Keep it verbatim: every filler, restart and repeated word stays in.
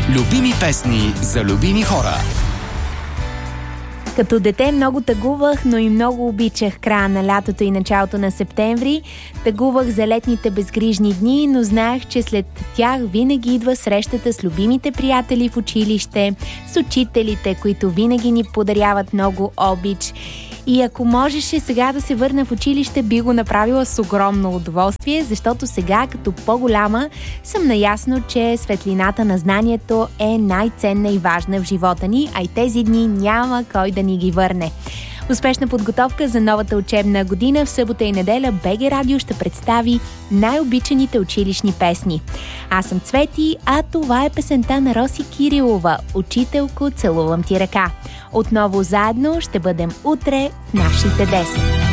Любими песни за любими хора. Като дете много тъгувах, но и много обичах края на лятото и началото на септември. Тъгувах за летните безгрижни дни, но знаех, че след тях винаги идва срещата с любимите приятели в училище, с учителите, които винаги ни подаряват много обич. И ако можеше сега да се върна в училище, би го направила с огромно удоволствие, защото сега, като по-голяма, съм наясно, че светлината на знанието е най-ценна и важна в живота ни, а и тези дни няма кой да ни ги върне. Успешна подготовка за новата учебна година. В събота и неделя БГ Радио ще представи най-обичаните училищни песни. Аз съм Цвети, а това е песента на Роси Кирилова «Учителко, целувам ти ръка». Отново заедно ще бъдем утре в нашите десет.